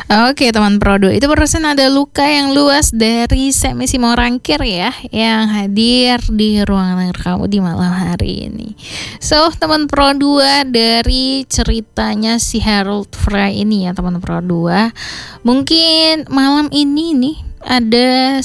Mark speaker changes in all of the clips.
Speaker 1: Oke teman Prodo, itu barusan ada luka yang luas dari Semi Simorangkir ya, yang hadir di ruangan kamu di malam hari ini. So teman Pro 2, dari ceritanya si Harold Fry ini ya teman Pro 2, mungkin malam ini nih ada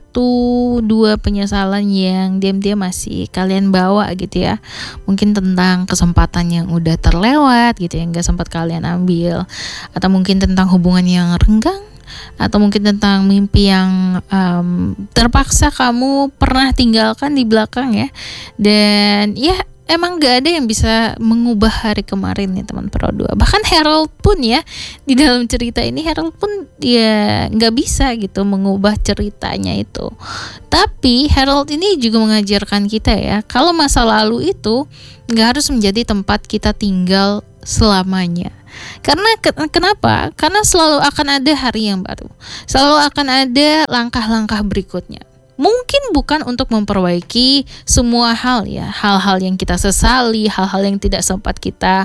Speaker 1: 1-2 penyesalan yang diam-diam masih kalian bawa gitu ya. Mungkin tentang kesempatan yang udah terlewat gitu ya, nggak sempat kalian ambil, atau mungkin tentang hubungan yang renggang, atau mungkin tentang mimpi yang terpaksa kamu pernah tinggalkan di belakang ya. Dan ya emang gak ada yang bisa mengubah hari kemarin ya teman Pro 2. Bahkan Harold pun ya, di dalam cerita ini Harold pun ya gak bisa gitu mengubah ceritanya itu. Tapi Harold ini juga mengajarkan kita ya, kalau masa lalu itu gak harus menjadi tempat kita tinggal selamanya. Karena kenapa? Karena selalu akan ada hari yang baru, selalu akan ada langkah-langkah berikutnya. Mungkin bukan untuk memperbaiki semua hal ya, hal-hal yang kita sesali, hal-hal yang tidak sempat kita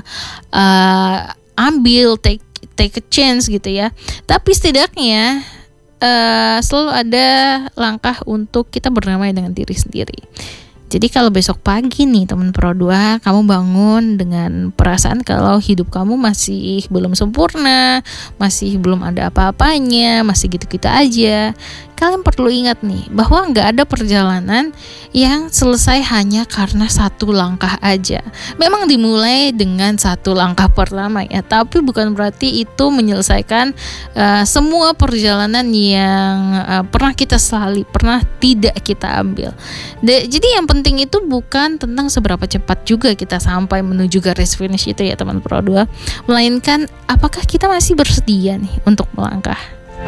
Speaker 1: ambil, take a chance gitu ya. Tapi setidaknya selalu ada langkah untuk kita berdamai dengan diri sendiri. Jadi kalau besok pagi nih teman Pro 2, kamu bangun dengan perasaan kalau hidup kamu masih belum sempurna, masih belum ada apa-apanya, masih gitu-gitu aja, kalian perlu ingat nih bahwa nggak ada perjalanan yang selesai hanya karena satu langkah aja. Memang dimulai dengan satu langkah pertama ya, tapi bukan berarti itu menyelesaikan semua perjalanan yang pernah kita sesali, pernah tidak kita ambil. Jadi yang penting itu bukan tentang seberapa cepat juga kita sampai menuju garis finish itu ya teman Pro 2, melainkan apakah kita masih bersedia nih untuk melangkah.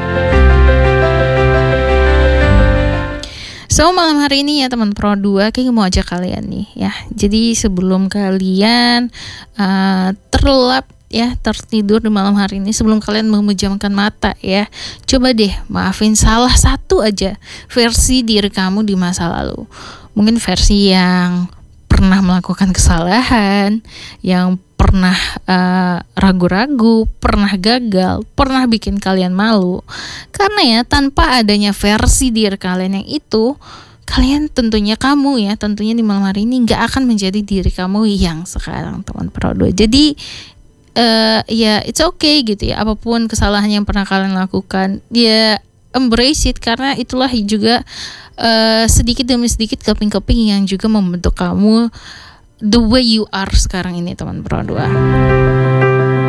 Speaker 1: So malam hari ini ya teman Pro 2, kayak mau ajak kalian nih ya. Jadi sebelum kalian terlelap ya, tertidur di malam hari ini, sebelum kalian memejamkan mata ya, coba deh maafin salah satu aja versi diri kamu di masa lalu. Mungkin versi yang pernah melakukan kesalahan, yang pernah ragu-ragu, pernah gagal, pernah bikin kalian malu. Karena ya tanpa adanya versi diri kalian yang itu, kalian tentunya di malam hari ini gak akan menjadi diri kamu yang sekarang teman Pro 2. Jadi ya it's okay gitu ya, apapun kesalahan yang pernah kalian lakukan, ya embrace it, karena itulah juga sedikit demi sedikit keping-keping yang juga membentuk kamu the way you are sekarang ini teman Pro 2.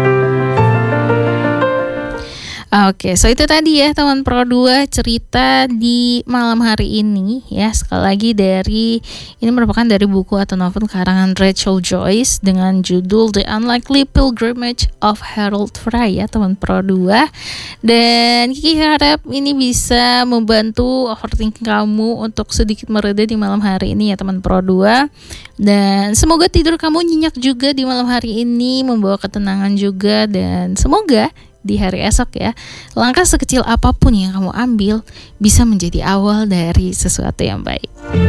Speaker 1: Oke, so itu tadi ya teman Pro 2 cerita di malam hari ini ya. Sekali lagi ini merupakan dari buku atau novel karangan Rachel Joyce dengan judul The Unlikely Pilgrimage of Harold Fry ya teman Pro 2. Dan Kiki harap ini bisa membantu overthinking kamu untuk sedikit mereda di malam hari ini ya teman Pro 2. Dan semoga tidur kamu nyenyak juga di malam hari ini, membawa ketenangan juga, dan semoga di hari esok ya, langkah sekecil apapun yang kamu ambil bisa menjadi awal dari sesuatu yang baik.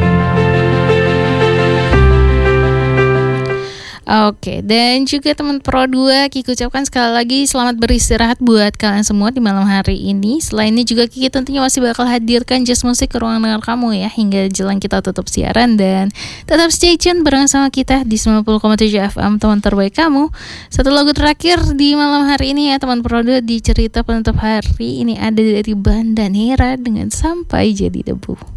Speaker 1: Oke, dan juga teman Pro 2, Kiki ucapkan sekali lagi selamat beristirahat buat kalian semua di malam hari ini. Selain ini juga Kiki tentunya masih bakal hadirkan jazz musik ke ruang dengar kamu ya, hingga jelang kita tutup siaran. Dan tetap stay tune bareng sama kita di 90,7 FM, teman terbaik kamu. Satu lagu terakhir di malam hari ini ya teman Pro 2, di cerita penutup hari ini ada dari Bandanera dengan Sampai Jadi Debu.